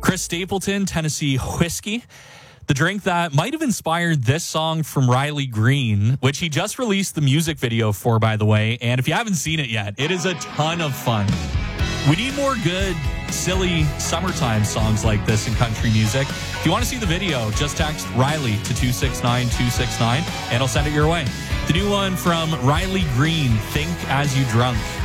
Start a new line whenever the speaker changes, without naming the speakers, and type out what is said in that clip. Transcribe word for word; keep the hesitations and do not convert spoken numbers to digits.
Chris Stapleton, Tennessee Whiskey. The drink that might have inspired this song from Riley Green, which he just released the music video for, by the way. And if you haven't seen it yet, it is a ton of fun. We need more good, silly summertime songs like this in country music. If you want to see the video, just text Riley to two six nine two six nine and I'll send it your way. The new one from Riley Green, Think As You Drunk.